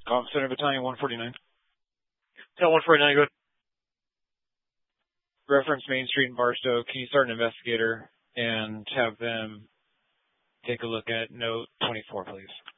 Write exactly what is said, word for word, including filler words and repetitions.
Golf Center Battalion one forty-nine. Tell one forty-nine, go ahead. Reference Main Street in Barstow. Can you start an investigator and have them take a look at note twenty-four, please?